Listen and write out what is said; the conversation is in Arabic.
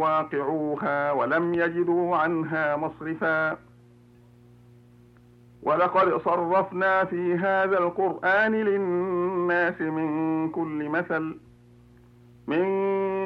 واقعوها ولم يجدوا عنها مصرفا ولقد صرفنا في هذا القرآن للناس من كل مثل